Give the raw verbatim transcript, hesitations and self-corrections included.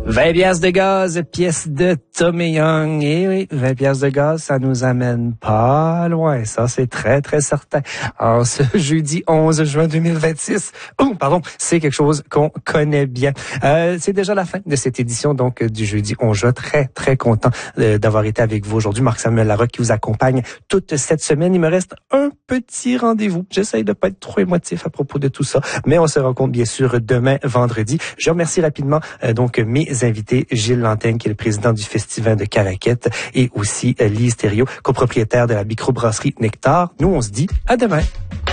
vingt piastres de gaz, pièce de Tommy Young. Et oui, vingt piastres de gaz, ça nous amène pas loin. Ça, c'est très, très certain. En ce jeudi onze juin deux mille vingt-six, oh, pardon, c'est quelque chose qu'on connaît bien. Euh, c'est déjà la fin de cette édition, donc, du jeudi onze juin. Très, très content euh, d'avoir été avec vous aujourd'hui. Marc-Samuel Larocque qui vous accompagne toute cette semaine. Il me reste un petit rendez-vous. J'essaye de pas être trop émotif à propos de tout ça, mais on se rencontre bien sûr demain, vendredi. Je remercie rapidement euh, donc mes invités, Gilles Lantaigne, qui est le président du Festival de Caraquette, et aussi euh, Lise Thériault, copropriétaire de la microbrasserie Nectar. Nous, on se dit à demain.